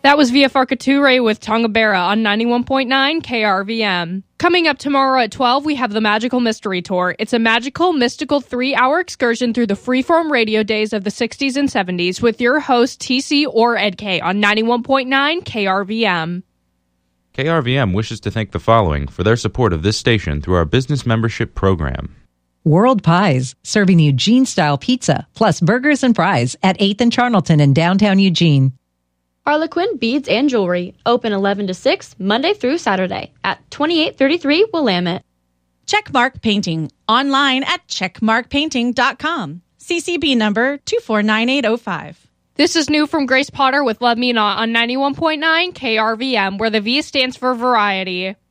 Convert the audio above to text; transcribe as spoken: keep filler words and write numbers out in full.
That was Via Farcature with Tongabera on ninety-one point nine K R V M. Coming up tomorrow at twelve, we have the Magical Mystery Tour. It's a magical, mystical three-hour excursion through the freeform radio days of the sixties and seventies with your host, T C or Ed K, on ninety-one point nine K R V M. K R V M wishes to thank the following for their support of this station through our business membership program. World Pies, serving Eugene-style pizza, plus burgers and fries at eighth and Charnelton in downtown Eugene. Harlequin Beads and Jewelry, open eleven to six, Monday through Saturday at twenty-eight thirty-three Willamette. Checkmark Painting, online at checkmark painting dot com. C C B number two four nine eight oh five. This is new from Grace Potter with Love Me Not on ninety-one point nine K R V M, where the V stands for variety.